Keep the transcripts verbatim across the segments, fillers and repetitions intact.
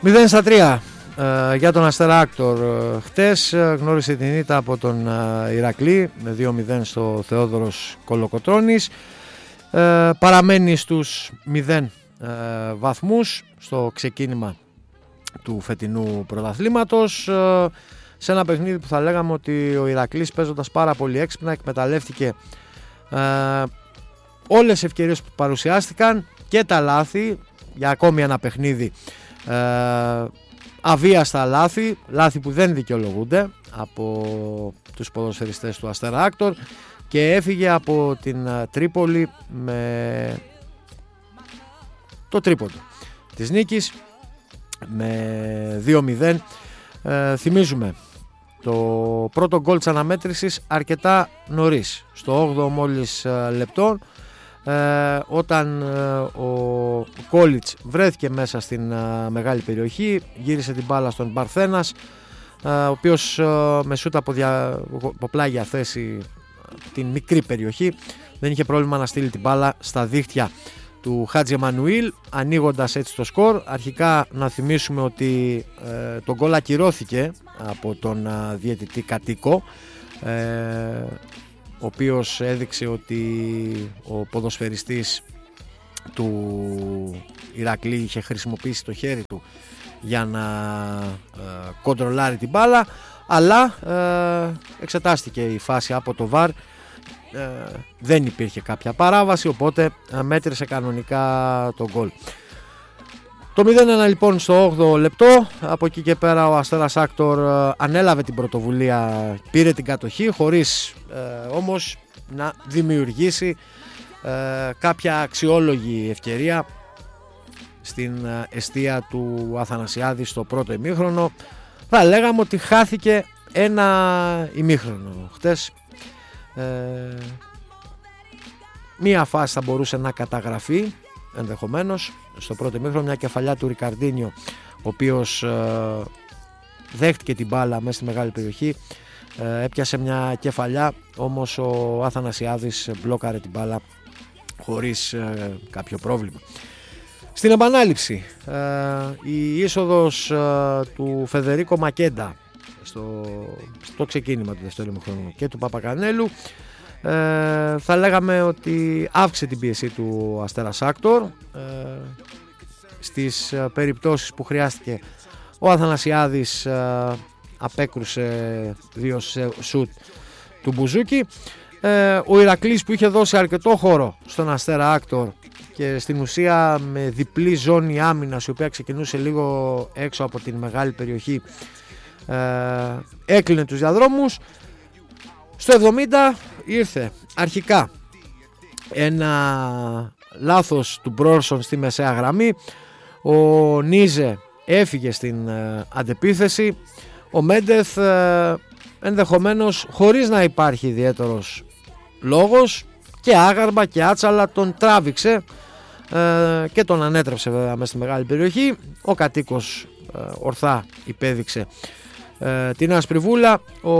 μηδέν στα τρία ε, για τον Αστέρα Άκτορ. Χτες ε, γνώρισε την ήττα από τον ε, Ηρακλή με δύο μηδέν στο Θεόδωρος Κολοκοτρώνης. Ε, παραμένει στους μηδέν ε, βαθμούς στο ξεκίνημα του φετινού πρωταθλήματος, ε, σε ένα παιχνίδι που θα λέγαμε ότι ο Ηρακλής, παίζοντας πάρα πολύ έξυπνα, εκμεταλλεύτηκε ε, όλες τις ευκαιρίες που παρουσιάστηκαν και τα λάθη για ακόμη ένα παιχνίδι, ε, αβίαστα λάθη, λάθη που δεν δικαιολογούνται από τους ποδοσφαιριστές του Αστέρα Άκτορ, και έφυγε από την Τρίπολη με το τρίποντο της νίκης με δύο μηδέν. Ε, θυμίζουμε το πρώτο γκολ της αναμέτρησης αρκετά νωρίς, στο όγδοο μόλις ε, λεπτό, ε, όταν ε, ο Κόλιτς βρέθηκε μέσα στην ε, μεγάλη περιοχή, γύρισε την μπάλα στον Μπαρθένας, ε, ο οποίος ε, με σούτ από, δια, από πλάγια θέση την μικρή περιοχή δεν είχε πρόβλημα να στείλει την μπάλα στα δίχτυα του Χάτζη Εμμανουήλ, ανοίγοντας έτσι το σκορ. Αρχικά να θυμίσουμε ότι ε, το γκολ ακυρώθηκε από τον ε, διαιτητή Κατοίκο, ε, ο οποίος έδειξε ότι ο ποδοσφαιριστής του Ηρακλή είχε χρησιμοποιήσει το χέρι του για να ε, κοντρολάρει την μπάλα, αλλά ε, εξετάστηκε η φάση από το βαρ, ε, δεν υπήρχε κάποια παράβαση, οπότε ε, μέτρησε κανονικά το γκολ. Το μηδέν ένα λοιπόν στο όγδοο λεπτό. Από εκεί και πέρα ο Αστέρας Άκτορ ε, ανέλαβε την πρωτοβουλία, πήρε την κατοχή, χωρίς ε, όμως να δημιουργήσει ε, κάποια αξιόλογη ευκαιρία στην ε, εστία του Αθανασιάδη στο πρώτο ημίχρονο. Θα λέγαμε ότι χάθηκε ένα ημίχρονο χτες. Ε, μία φάση θα μπορούσε να καταγραφεί ενδεχομένως στο πρώτο ημίχρονο, μια κεφαλιά του Ρικαρντίνιο, ο οποίος ε, δέχτηκε την μπάλα μέσα στη μεγάλη περιοχή, ε, έπιασε μια κεφαλιά, όμως ο Αθανασιάδης μπλόκαρε την μπάλα χωρίς ε, κάποιο πρόβλημα. Στην επανάληψη, ε, η είσοδος ε, του Φεδερίκο Μακέντα στο, στο ξεκίνημα του δεύτερου ημιχρόνου και του Παπακανέλου, ε, θα λέγαμε ότι αύξησε την πίεση του Αστέρας Άκτορ. Ε, στις ε, περιπτώσεις που χρειάστηκε, ο Αθανασιάδης ε, απέκρουσε δύο σουτ του Μπουζούκη. Ε, ο Ηρακλής, που είχε δώσει αρκετό χώρο στον Αστέρα Άκτορ και στην ουσία με διπλή ζώνη άμυνας, η οποία ξεκινούσε λίγο έξω από την μεγάλη περιοχή, ε, έκλεινε τους διαδρόμους. Στο εβδομήντα ήρθε αρχικά ένα λάθος του Μπρόρσον στη μεσαία γραμμή, ο Νίζε έφυγε στην ε, αντεπίθεση, ο Μέντεθ ε, ενδεχομένως χωρίς να υπάρχει ιδιαίτερος λόγος και άγαρμα και άτσαλα τον τράβηξε ε, και τον ανέτρεψε βέβαια μέσα στη μεγάλη περιοχή. Ο Κατοίκος ε, ορθά υπέδειξε ε, την άσπρη-βούλα. Ο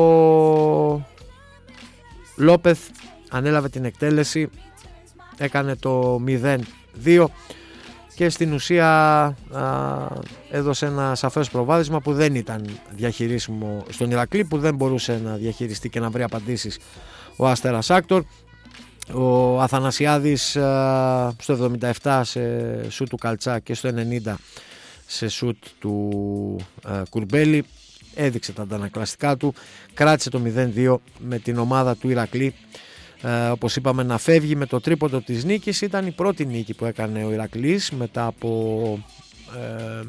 Λόπεθ ανέλαβε την εκτέλεση, έκανε το μηδέν δύο και στην ουσία α, έδωσε ένα σαφές προβάδισμα που δεν ήταν διαχειρίσιμο στον Ηρακλή, που δεν μπορούσε να διαχειριστεί και να βρει απαντήσεις ο Αστέρας Άκτορ. Ο Αθανασιάδης α, στο εβδομήντα επτά σε σούτ του Καλτσά και στο ενενήντα σε σούτ του α, Κουρμπέλη έδειξε τα αντανακλαστικά του, κράτησε το μηδέν δύο με την ομάδα του Ηρακλή, ε, όπως είπαμε, να φεύγει με το τρίποντο της νίκης. Ήταν η πρώτη νίκη που έκανε ο Ηρακλής μετά από ε,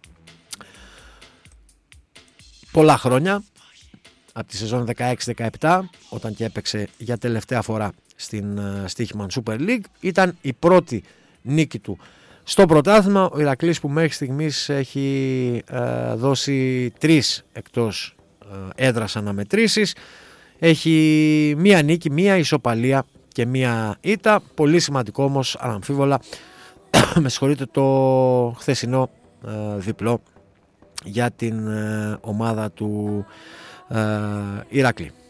πολλά χρόνια, από τη σεζόν δεκαέξι δεκαεπτά, όταν και έπαιξε για τελευταία φορά στην uh, Στίχημαν Super League. Ήταν η πρώτη νίκη του στο πρωτάθλημα. Ο Ηρακλής, που μέχρι στιγμής έχει uh, δώσει τρεις εκτός uh, έδρας αναμετρήσεις, έχει μία νίκη, μία ισοπαλία και μία ήττα. Πολύ σημαντικό όμως, αναμφίβολα, με συγχωρείτε, το χθεσινό uh, διπλό για την uh, ομάδα του uh, Ηρακλή.